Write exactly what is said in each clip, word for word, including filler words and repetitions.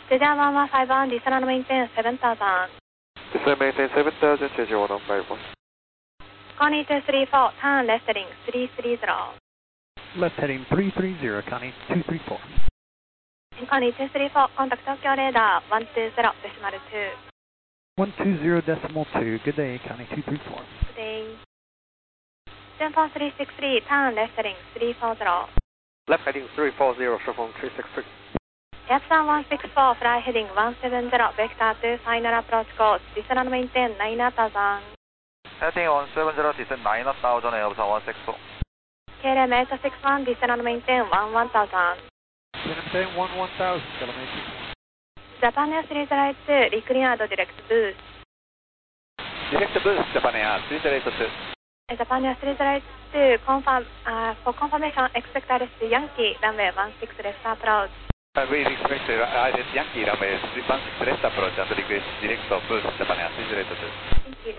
Descend one one five one, descend and maintain seven thousand. Descend maintain seven thousand, change one one five one. Connie two three four, turn left heading three three zero. Left heading three three zero, Connie two three four. Connie two three four, contact Tokyo radar one two zero decimal two. one two zero decimal two, good day, Connie two three four. Good day. Descend four three six three, turn left heading three four zero. Left heading three four zero, Shofong three six three. Yapsan one six four, fly heading one seven zero, vector two, final approach course, descend and maintain nine thousand. Heading one seven zero, descend nine thousand, Yapsan one six four. K L M eight six one, descend and maintain one one thousand. Maintain one one thousand, K L M eight six one. Japan Air three zero eight two, recleared direct boost. Direct boost, Japan Air three zero eight two. Japan Air three zero eight two, confirm, uh, for confirmation, expect I R S Yankee, runway one six left approach. Uh, we expect I R S Yankee, runway one six left approach and request direct boost, Japan Air three zero eight two. Thank you.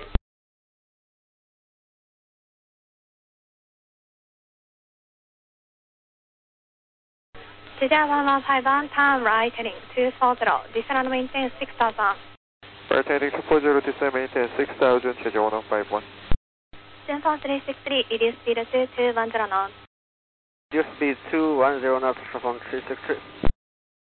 Descend one one five one, turn right heading two four zero, descend and maintain six thousand. Right heading two four zero, descend maintain six thousand, change one one five one. Descend four three six three, reduce speed two two one zero knots. Reduce speed two one zero knots, Shofong three six three.